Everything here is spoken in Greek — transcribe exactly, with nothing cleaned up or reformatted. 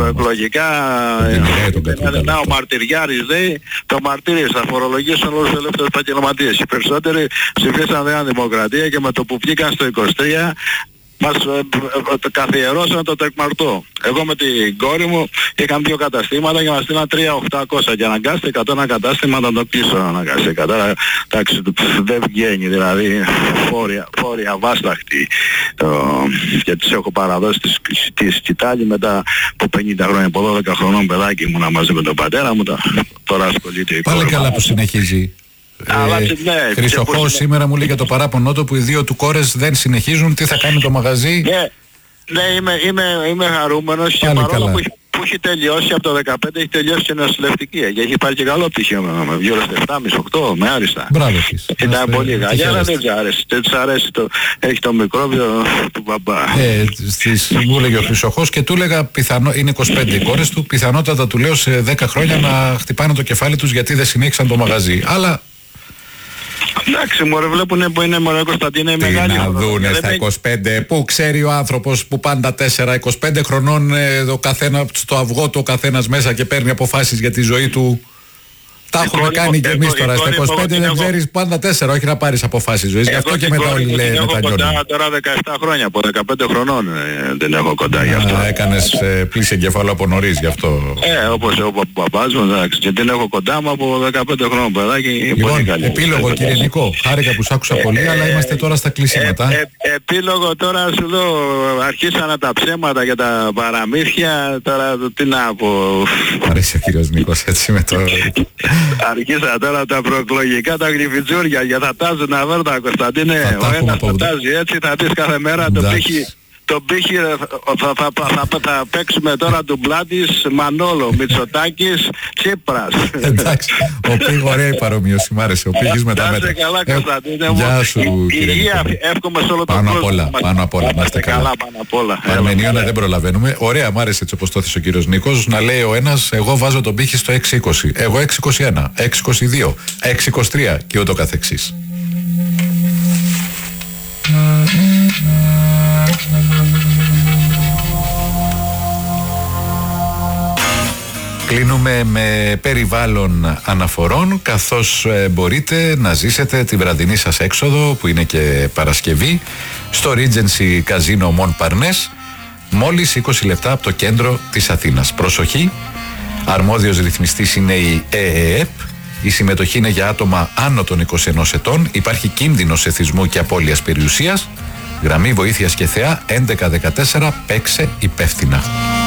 προεκλογικά. Να ο Μαρτυριάρης λέει, το μαρτύριο θα φορολογήσουν όλους τους ελεύθερους επαγγελματίες. Οι περισσότεροι ψηφίσαν Νέα Δημοκρατία και με το που βγήκαν στο είκοσι τρία μας ε, ε, καθιερώσαν το τεκμαρτό. Εγώ με την κόρη μου είχαν δύο καταστήματα και μας στείλαν τρία χιλιάδες οκτακόσια και αναγκάστηκα το ένα κατάστημα να το κλείσω αναγκαστικά. Τώρα εντάξει δεν βγαίνει, δηλαδή φόρια, φόρια βάσταχτη ε, και τις έχω παραδώσει τη τη σκητάλη μετά από πενήντα χρόνια, από δώδεκα χρονών παιδάκι ήμουνα μαζί με τον πατέρα μου, τώρα ασχολείται η κόρη μου. Πάλι καλά που συνεχίζει. Ε, ναι, Χρυσοχώος σήμερα μου λέει για το παράπονο του που οι δύο του κόρες δεν συνεχίζουν. Τι θα κάνει το μαγαζί? Ναι, ναι είμαι, είμαι, είμαι χαρούμενος και παρόλο που, που έχει τελειώσει από το δεκαπέντε, έχει τελειώσει και νοσηλευτική και έχει πάρει και καλό πτυχίο με γύρω στα επτά κόμμα πέντε οκτώ με άριστα. Μπράβο της. Ήταν πολύ γαλλιά, αλλά δεν της αρέσει. Δεν της αρέσει το, έχει το μικρόβιο του μπαμπά. Ε, στις, μου έλεγε ο Χρυσοχώος και του έλεγα πιθανό, είναι είκοσι πέντε οι κόρες του, πιθανότατα του λέω σε δέκα χρόνια να χτυπάνε το κεφάλι τους γιατί δεν συνέχισαν το μαγαζί. Αλλά εντάξει μωρέ, βλέπουνε που είναι μωρέ Κωνσταντίνα η μεγάλη. Τι να δούνε στα είκοσι πέντε, πού ξέρει ο άνθρωπος που πάντα τέσσερα είκοσι πέντε χρονών ε, ο καθένα, στο αυγό του ο καθένας μέσα και παίρνει αποφάσεις για τη ζωή του. Τα έχουμε κάνει και εμείς τώρα. Στα είκοσι πέντε δεν ξέρεις πάντα τέσσερα, όχι να πάρεις αποφάσεις ζωής. Γι' αυτό και μετά όλοι λένε μετανιώνουν. Τώρα δεκαεπτά χρόνια, από δεκαπέντε χρονών ε, δεν έχω κοντά γι' αυτό. Α, έκανες ε, πλήση εγκεφάλου από νωρίς γι' αυτό. Ε, όπως ο παπάς μου, εντάξει, και την έχω κοντά μου από δεκαπέντε χρόνων παιδάκι. Λοιπόν, πολύ καλή. Επίλογο κύριε Νικό, χάρηκα που σ' άκουσα ε, πολύ, ε, αλλά είμαστε τώρα στα κλεισίματα. Ε, ε, επίλογο τώρα σου δω, αρχίσανε τα ψέματα και τα παραμύθια, τώρα τι να πω. Μ' αρέσει ο κύριος Νίκος έτσι με το... Αρχίσα τώρα τα προεκλογικά, τα γλυφιτζούρια για θα τάζουν να βέρτα Κωνσταντίνε, ο ένας θα τάζει έτσι, θα δεις κάθε μέρα το πύχη. Το πύχη θα, θα, θα, θα, θα παίξουμε τώρα του Μπλάτης, Μανόλο, Μητσοτάκης, Τσίπρας. Εντάξει, ο Πύχης ωραία η παρομοίωση, μ' άρεσε, ο Πύχης με τα μέτρα. καλά Κωνσταντίνε μου. Γεια σου κύριε Υγεία, εύχομαι σε όλο τον πάνω κόσμο. Απ όλα, πάνω απ' όλα, να είστε καλά. Πάνω απ' όλα. Παρμενίωνα δεν προλαβαίνουμε. Ωραία, μ' άρεσε έτσι όπως το έθεσε ο κύριος Νίκος, να λέει ο ένας, εγώ βάζω τον πύχη στο έξι είκοσι, εγώ έξι είκοσι ένα, έξι είκοσι δύο, έξι είκοσι τρία και ούτω καθεξής. Κλείνουμε με περιβάλλον αναφορών, καθώς ε, μπορείτε να ζήσετε τη βραδινή σας έξοδο που είναι και Παρασκευή στο Regency Casino Montparnasse, μόλις είκοσι λεπτά από το κέντρο της Αθήνας. Προσοχή, αρμόδιος ρυθμιστής είναι η ΕΕΕΠ, η συμμετοχή είναι για άτομα άνω των είκοσι ενός ετών, υπάρχει κίνδυνος εθισμού και απώλειας περιουσίας, γραμμή βοήθειας και θεά έντεκα δεκατέσσερα, παίξε υπεύθυνα.